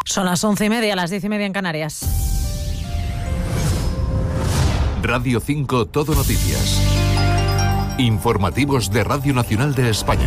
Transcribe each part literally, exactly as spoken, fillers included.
Son las once y media, las diez y media en Canarias. Radio cinco Todo Noticias. Informativos de Radio Nacional de España.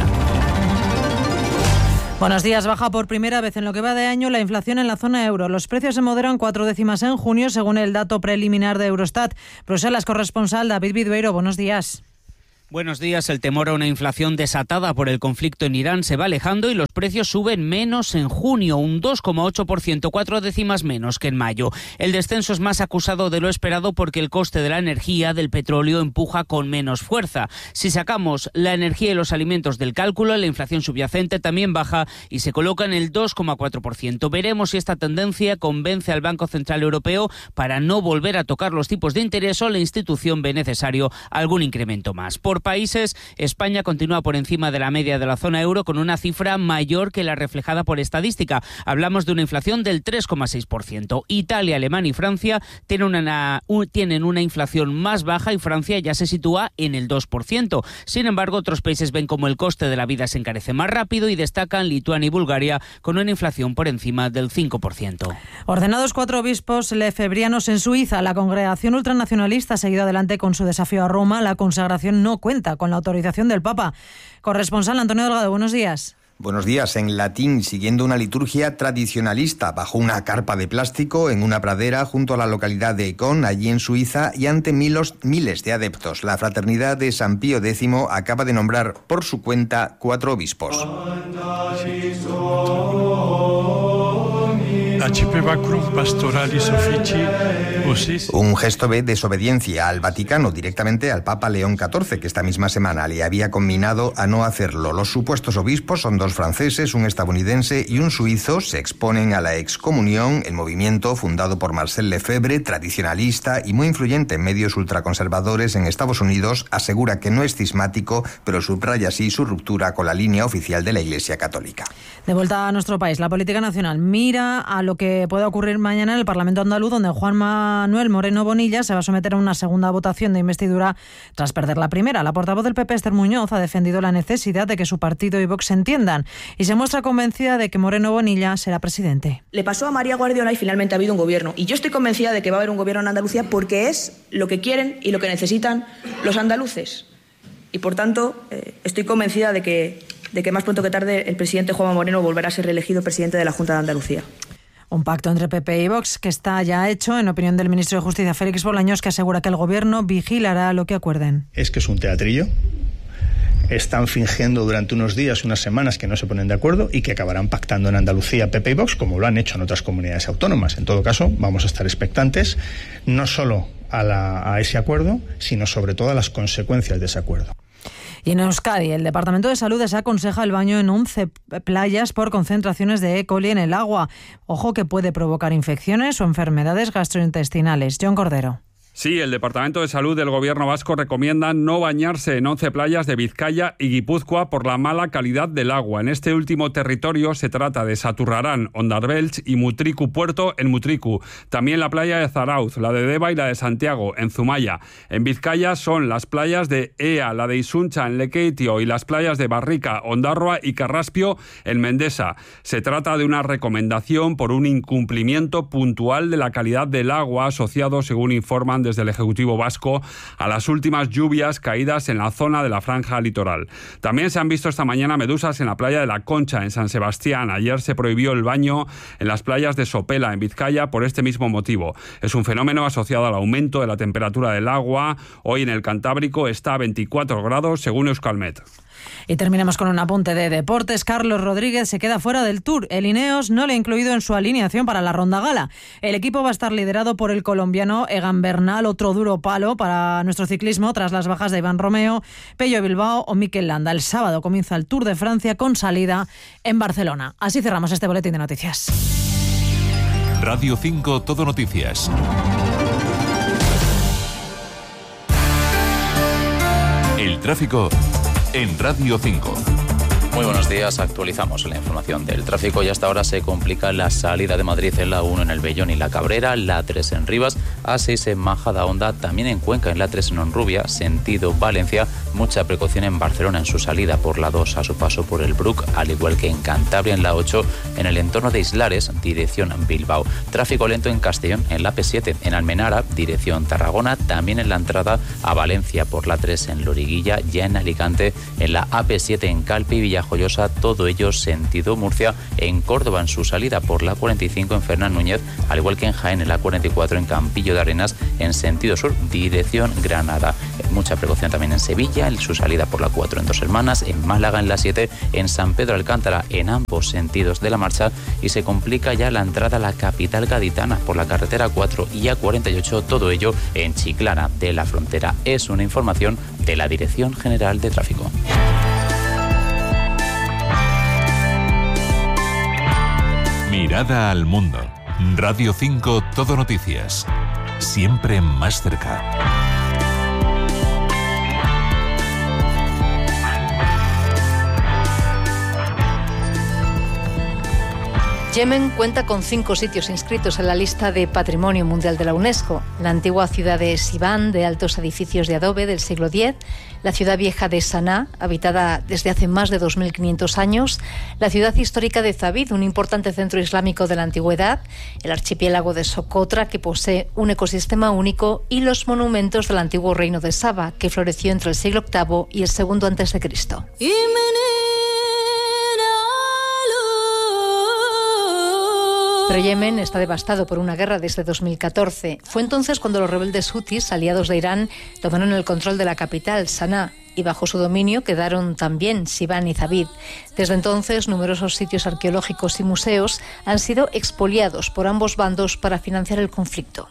Buenos días. Baja por primera vez en lo que va de año la inflación en la zona euro. Los precios se moderan cuatro décimas en junio, según el dato preliminar de Eurostat. Bruselas, corresponsal David Vidueiro, buenos días. Buenos días. El temor a una inflación desatada por el conflicto en Irán se va alejando y los precios suben menos en junio, un dos coma ocho por ciento, cuatro décimas menos que en mayo. El descenso es más acusado de lo esperado porque el coste de la energía, del petróleo, empuja con menos fuerza. Si sacamos la energía y los alimentos del cálculo, la inflación subyacente también baja y se coloca en el dos coma cuatro por ciento. Veremos si esta tendencia convence al Banco Central Europeo para no volver a tocar los tipos de interés o la institución ve necesario algún incremento más. Por países, España continúa por encima de la media de la zona euro con una cifra mayor que la reflejada por estadística. Hablamos de una inflación del tres coma seis por ciento. Italia, Alemania y Francia tienen una, tienen una inflación más baja y Francia ya se sitúa en el dos por ciento. Sin embargo, otros países ven como el coste de la vida se encarece más rápido y destacan Lituania y Bulgaria con una inflación por encima del cinco por ciento. Ordenados cuatro obispos lefebrianos en Suiza, la congregación ultranacionalista ha seguido adelante con su desafío a Roma. La consagración no cuenta con la autorización del Papa. Corresponsal Antonio Delgado, buenos días. Buenos días. En latín, siguiendo una liturgia tradicionalista, bajo una carpa de plástico en una pradera junto a la localidad de Econ, allí en Suiza, y ante milos, miles de adeptos. La Fraternidad de San Pío X acaba de nombrar por su cuenta cuatro obispos. Un gesto de desobediencia al Vaticano, directamente al Papa León catorce, que esta misma semana le había conminado a no hacerlo. Los supuestos obispos son dos franceses, un estadounidense y un suizo. Se exponen a la excomunión. El movimiento, fundado por Marcel Lefebvre, tradicionalista y muy influyente en medios ultraconservadores en Estados Unidos, asegura que no es cismático, pero subraya así su ruptura con la línea oficial de la Iglesia Católica. De vuelta a nuestro país, la política nacional mira a lo que puede ocurrir mañana en el Parlamento andaluz, donde Juan Manuel Moreno Bonilla se va a someter a una segunda votación de investidura tras perder la primera. La portavoz del P P, Esther Muñoz, ha defendido la necesidad de que su partido y Vox se entiendan y se muestra convencida de que Moreno Bonilla será presidente. Le pasó a María Guardiola y finalmente ha habido un gobierno. Y yo estoy convencida de que va a haber un gobierno en Andalucía porque es lo que quieren y lo que necesitan los andaluces. Y por tanto, eh, estoy convencida de que, de que más pronto que tarde el presidente Juanma Moreno volverá a ser reelegido presidente de la Junta de Andalucía. Un pacto entre P P y Vox que está ya hecho, en opinión del ministro de Justicia, Félix Bolaños, que asegura que el gobierno vigilará lo que acuerden. Es que es un teatrillo. Están fingiendo durante unos días, unas semanas, que no se ponen de acuerdo y que acabarán pactando en Andalucía P P y Vox, como lo han hecho en otras comunidades autónomas. En todo caso, vamos a estar expectantes no solo a, la, a ese acuerdo, sino sobre todo a las consecuencias de ese acuerdo. Y en Euskadi, el Departamento de Salud desaconseja el baño en once playas por concentraciones de E. coli en el agua. Ojo que puede provocar infecciones o enfermedades gastrointestinales. John Cordero. Sí, el Departamento de Salud del Gobierno vasco recomienda no bañarse en once playas de Vizcaya y Guipúzcoa por la mala calidad del agua. En este último territorio se trata de Saturrarán, Ondarbelch y Mutriku Puerto en Mutriku. También la playa de Zarauz, la de Deva y la de Santiago en Zumaya. En Vizcaya son las playas de Ea, la de Isuncha en Lekeitio y las playas de Barrica, Ondarroa y Carraspio en Mendesa. Se trata de una recomendación por un incumplimiento puntual de la calidad del agua asociado, según informan desde el Ejecutivo vasco, a las últimas lluvias caídas en la zona de la franja litoral. También se han visto esta mañana medusas en la playa de La Concha, en San Sebastián. Ayer se prohibió el baño en las playas de Sopela, en Vizcaya, por este mismo motivo. Es un fenómeno asociado al aumento de la temperatura del agua. Hoy en el Cantábrico está a veinticuatro grados, según Euskalmet. Y terminamos con un apunte de deportes. Carlos Rodríguez se queda fuera del Tour. El Ineos no le ha incluido en su alineación para la ronda gala. El equipo va a estar liderado por el colombiano Egan Bernal, otro duro palo para nuestro ciclismo tras las bajas de Iván Romeo, Pello Bilbao o Mikel Landa. El sábado comienza el Tour de Francia con salida en Barcelona. Así cerramos este boletín de noticias. Radio cinco Todo Noticias. El tráfico en Radio cinco. Muy buenos días, actualizamos la información del tráfico y hasta ahora se complica la salida de Madrid en la uno en el Bellón y la Cabrera, la tres en Rivas, A seis en Majadahonda, también en Cuenca en la tres en Honrubia, sentido Valencia, mucha precaución en Barcelona en su salida por la dos a su paso por el Bruc, al igual que en Cantabria en la ocho en el entorno de Islares, dirección Bilbao. Tráfico lento en Castellón en la P siete, en Almenara, dirección Tarragona, también en la entrada a Valencia por la tres en Loriguilla, ya en Alicante, en la A P siete en Calpe y Villajoyosa, todo ello sentido Murcia, en Córdoba en su salida por la cuarenta y cinco en Fernán Núñez, al igual que en Jaén en la cuarenta y cuatro en Campillo de Arenas, en sentido sur, dirección Granada. Mucha precaución también en Sevilla, en su salida por la cuatro en Dos Hermanas, en Málaga en la siete, en San Pedro Alcántara, en ambos sentidos de la marcha, y se complica ya la entrada a la capital gaditana por la carretera cuatro y A cuarenta y ocho, todo ello en Chiclana de la Frontera. Es una información de la Dirección General de Tráfico. Mirada al mundo. Radio cinco Todo Noticias. Siempre más cerca. Yemen cuenta con cinco sitios inscritos en la lista de Patrimonio Mundial de la UNESCO. La antigua ciudad de Sibán, de altos edificios de adobe del siglo diez, la ciudad vieja de Saná, habitada desde hace más de dos mil quinientos años, la ciudad histórica de Zabid, un importante centro islámico de la antigüedad, el archipiélago de Socotra, que posee un ecosistema único, y los monumentos del antiguo reino de Saba, que floreció entre el siglo octavo y el segundo antes de Cristo. Pero Yemen está devastado por una guerra desde dos mil catorce. Fue entonces cuando los rebeldes hutis, aliados de Irán, tomaron el control de la capital, Saná, y bajo su dominio quedaron también Sibán y Zabid. Desde entonces, numerosos sitios arqueológicos y museos han sido expoliados por ambos bandos para financiar el conflicto.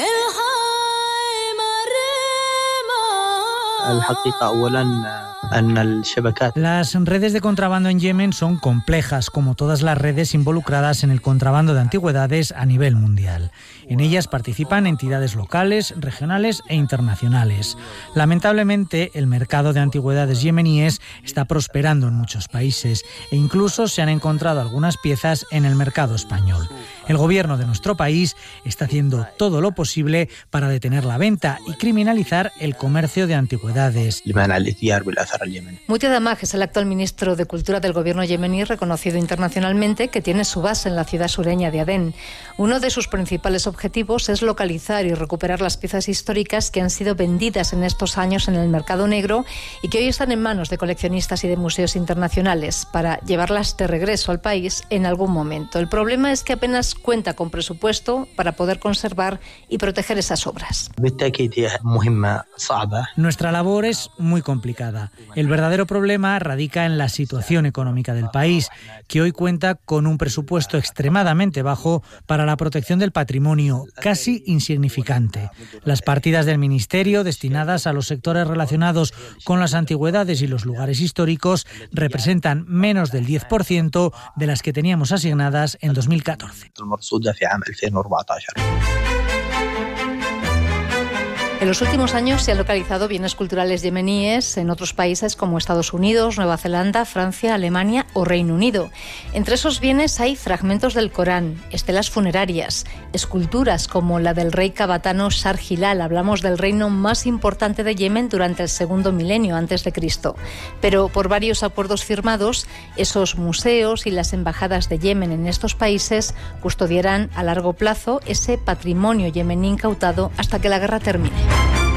Las redes de contrabando en Yemen son complejas, como todas las redes involucradas en el contrabando de antigüedades a nivel mundial. En ellas participan entidades locales, regionales e internacionales. Lamentablemente, el mercado de antigüedades yemeníes está prosperando en muchos países e incluso se han encontrado algunas piezas en el mercado español. El gobierno de nuestro país está haciendo todo lo posible para detener la venta y criminalizar el comercio de antigüedades. Mutia Damaj es el actual ministro de Cultura del gobierno yemení, reconocido internacionalmente, que tiene su base en la ciudad sureña de Adén. Uno de sus principales objetivos es localizar y recuperar las piezas históricas que han sido vendidas en estos años en el mercado negro y que hoy están en manos de coleccionistas y de museos internacionales para llevarlas de regreso al país en algún momento. El problema es que apenas cuenta con presupuesto para poder conservar y proteger esas obras. Nuestra labor es muy complicada. El verdadero problema radica en la situación económica del país, que hoy cuenta con un presupuesto extremadamente bajo para la protección del patrimonio, casi insignificante. Las partidas del Ministerio destinadas a los sectores relacionados con las antigüedades y los lugares históricos representan menos del diez por ciento de las que teníamos asignadas en dos mil catorce. En los últimos años se han localizado bienes culturales yemeníes en otros países como Estados Unidos, Nueva Zelanda, Francia, Alemania o Reino Unido. Entre esos bienes hay fragmentos del Corán, estelas funerarias, esculturas como la del rey cabatano Shar Hilal. Hablamos del reino más importante de Yemen durante el segundo milenio antes de Cristo. Pero por varios acuerdos firmados, esos museos y las embajadas de Yemen en estos países custodiarán a largo plazo ese patrimonio yemení incautado hasta que la guerra termine.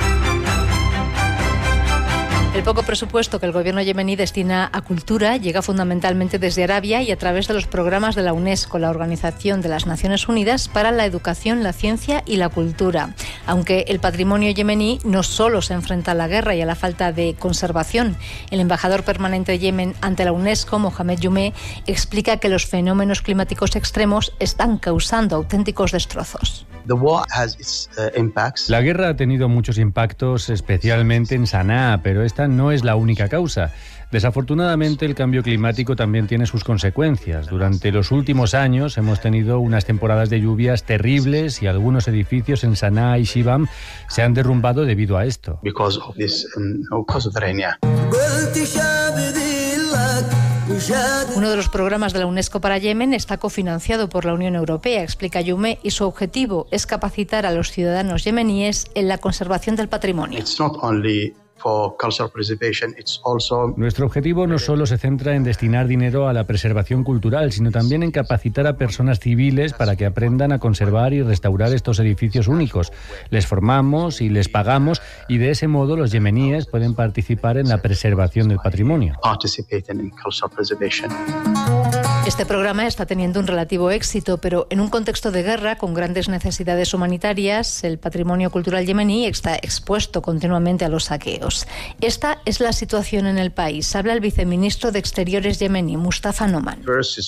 El poco presupuesto que el gobierno yemení destina a cultura llega fundamentalmente desde Arabia y a través de los programas de la UNESCO, la Organización de las Naciones Unidas para la Educación, la Ciencia y la Cultura. Aunque el patrimonio yemení no solo se enfrenta a la guerra y a la falta de conservación, el embajador permanente de Yemen ante la UNESCO, Mohamed Yume, explica que los fenómenos climáticos extremos están causando auténticos destrozos. La guerra ha tenido muchos impactos, especialmente en Saná, pero esta no es la única causa. Desafortunadamente, el cambio climático también tiene sus consecuencias. Durante los últimos años hemos tenido unas temporadas de lluvias terribles y algunos edificios en Saná y Shibam se han derrumbado debido a esto. Uno de los programas de la UNESCO para Yemen está cofinanciado por la Unión Europea, explica Yume, y su objetivo es capacitar a los ciudadanos yemeníes en la conservación del patrimonio. Nuestro objetivo no solo se centra en destinar dinero a la preservación cultural, sino también en capacitar a personas civiles para que aprendan a conservar y restaurar estos edificios únicos. Les formamos y les pagamos y de ese modo los yemeníes pueden participar en la preservación del patrimonio. Este programa está teniendo un relativo éxito, pero en un contexto de guerra con grandes necesidades humanitarias, el patrimonio cultural yemení está expuesto continuamente a los saqueos. Esta es la situación en el país. Habla el viceministro de Exteriores yemení, Mustafa Noman.